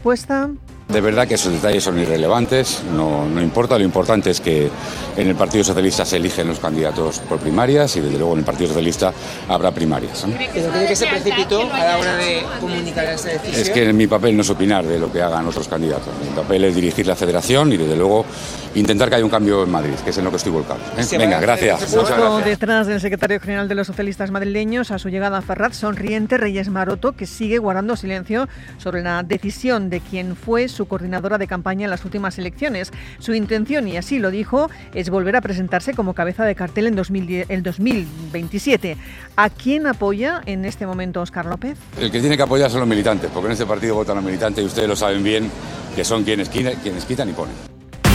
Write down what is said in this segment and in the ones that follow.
Puesta. De verdad que esos detalles son irrelevantes, no importa, lo importante es que en el Partido Socialista se eligen los candidatos por primarias y desde luego en el Partido Socialista habrá primarias, ¿no? ¿Pero cree que se precipitó a la hora de comunicar esta decisión? Es que mi papel no es opinar de lo que hagan otros candidatos, mi papel es dirigir la federación y desde luego intentar que haya un cambio en Madrid, que es en lo que estoy volcado. Venga, gracias. Muchas gracias. Detrás del secretario general de los socialistas madrileños, a su llegada a Ferraz, sonriente Reyes Maroto, que sigue guardando silencio sobre la decisión de quien fue su coordinadora de campaña en las últimas elecciones. Su intención, y así lo dijo, es volver a presentarse como cabeza de cartel en el 2027. ¿A quién apoya en este momento Óscar López? El que tiene que apoyar son los militantes, porque en este partido votan los militantes y ustedes lo saben bien, que son quienes quitan y ponen.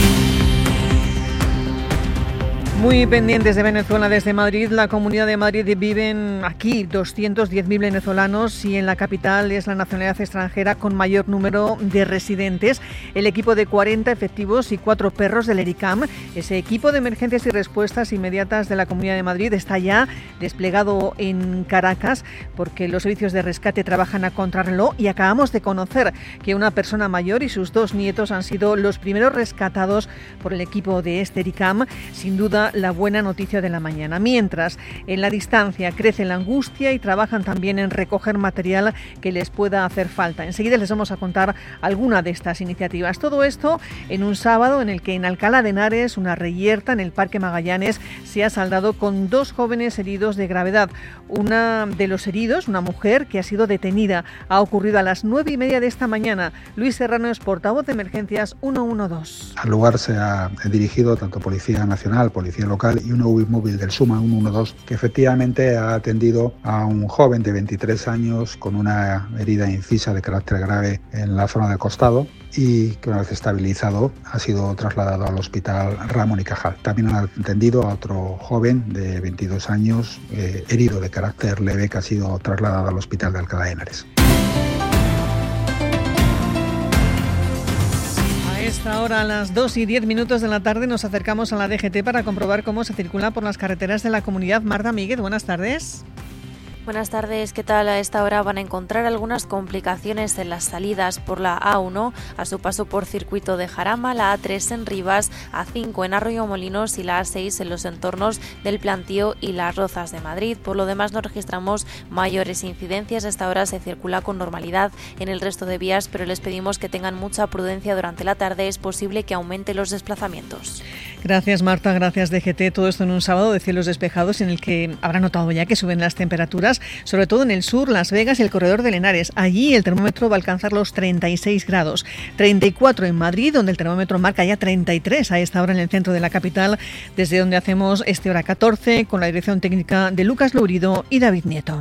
Muy pendientes de Venezuela desde Madrid. La Comunidad de Madrid viven aquí 210.000 venezolanos y en la capital es la nacionalidad extranjera con mayor número de residentes. El equipo de 40 efectivos y 4 perros del ERICAM, ese equipo de emergencias y respuestas inmediatas de la Comunidad de Madrid, está ya desplegado en Caracas porque los servicios de rescate trabajan a contrarreloj y acabamos de conocer que una persona mayor y sus 2 nietos han sido los primeros rescatados por el equipo de este ERICAM. Sin duda, la buena noticia de la mañana. Mientras, en la distancia crece la angustia y trabajan también en recoger material que les pueda hacer falta. Enseguida les vamos a contar alguna de estas iniciativas. Todo esto en un sábado en el que en Alcalá de Henares, una reyerta en el Parque Magallanes, se ha saldado con 2 jóvenes heridos de gravedad. Una de los heridos, una mujer que ha sido detenida, ha ocurrido a las 9:30 de esta mañana. Luis Serrano es portavoz de Emergencias 112. Al lugar se ha dirigido tanto Policía Nacional, Policía Local y un UBI móvil del SUMA 112, que efectivamente ha atendido a un joven de 23 años con una herida incisa de carácter grave en la zona del costado y que una vez estabilizado ha sido trasladado al hospital Ramón y Cajal. También ha atendido a otro joven de 22 años herido de carácter leve que ha sido trasladado al hospital de Alcalá de Henares. Ahora a las 2:10 de la tarde nos acercamos a la DGT para comprobar cómo se circula por las carreteras de la comunidad. Marta Míguez, buenas tardes. Buenas tardes, ¿qué tal? A esta hora van a encontrar algunas complicaciones en las salidas por la A1 a su paso por Circuito de Jarama, la A3 en Rivas, A5 en Arroyomolinos y la A6 en los entornos del Plantío y Las Rozas de Madrid. Por lo demás no registramos mayores incidencias. A esta hora se circula con normalidad en el resto de vías, pero les pedimos que tengan mucha prudencia durante la tarde. Es posible que aumente los desplazamientos. Gracias, Marta, gracias DGT. Todo esto en un sábado de cielos despejados en el que habrá notado ya que suben las temperaturas, sobre todo en el sur, Las Vegas y el corredor del Henares. Allí el termómetro va a alcanzar los 36 grados, 34 en Madrid, donde el termómetro marca ya 33 a esta hora en el centro de la capital, desde donde hacemos este Hora 14 con la dirección técnica de Lucas Lourido y David Nieto.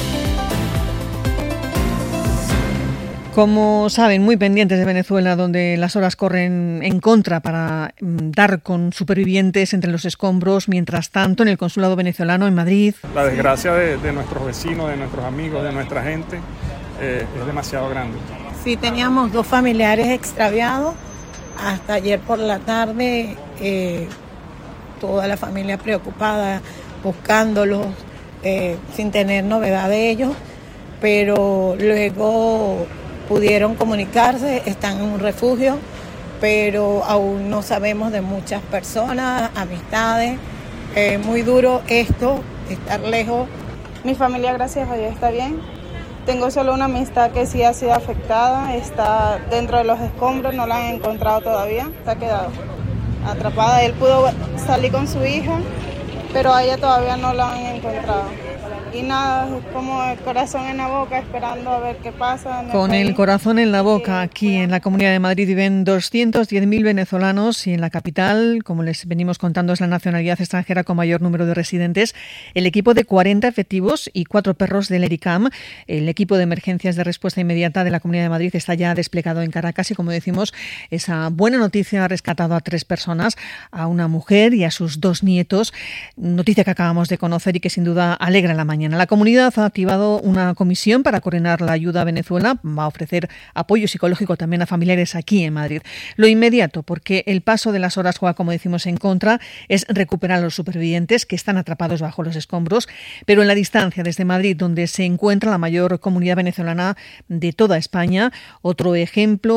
Como saben, muy pendientes de Venezuela, donde las horas corren en contra para dar con supervivientes entre los escombros. Mientras tanto, en el consulado venezolano en Madrid, la desgracia de nuestros vecinos, de nuestros amigos, de nuestra gente es demasiado grande. Sí, teníamos 2 familiares extraviados. Hasta ayer por la tarde, toda la familia preocupada, buscándolos, sin tener novedad de ellos, pero luego pudieron comunicarse, están en un refugio, pero aún no sabemos de muchas personas, amistades. Muy duro esto, estar lejos. Mi familia, gracias a Dios, está bien. Tengo solo una amistad que sí ha sido afectada, está dentro de los escombros, no la han encontrado todavía, se ha quedado atrapada. Él pudo salir con su hija, pero a ella todavía no la han encontrado. Y nada, es como el corazón en la boca, esperando a ver qué pasa. Con el corazón en la boca, aquí en la Comunidad de Madrid viven 210.000 venezolanos y en la capital, como les venimos contando, es la nacionalidad extranjera con mayor número de residentes. El equipo de 40 efectivos y 4 perros del ERICAM, el equipo de emergencias de respuesta inmediata de la Comunidad de Madrid, está ya desplegado en Caracas y, como decimos, esa buena noticia ha rescatado a 3 personas, a una mujer y a sus 2 nietos, noticia que acabamos de conocer y que sin duda alegra la mañana mañana. La comunidad ha activado una comisión para coordinar la ayuda a Venezuela. Va a ofrecer apoyo psicológico también a familiares aquí en Madrid. Lo inmediato, porque el paso de las horas juega, como decimos, en contra, es recuperar a los supervivientes que están atrapados bajo los escombros, pero en la distancia desde Madrid, donde se encuentra la mayor comunidad venezolana de toda España. Otro ejemplo